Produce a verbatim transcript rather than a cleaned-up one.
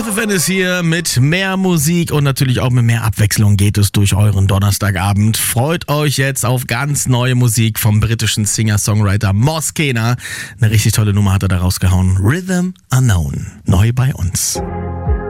F F N ist hier mit mehr Musik und natürlich auch mit mehr Abwechslung geht es durch euren Donnerstagabend. Freut euch jetzt auf ganz neue Musik vom britischen Singer-Songwriter Moss Kena. Eine richtig tolle Nummer hat er da rausgehauen. Rhythm Unknown. Neu bei uns.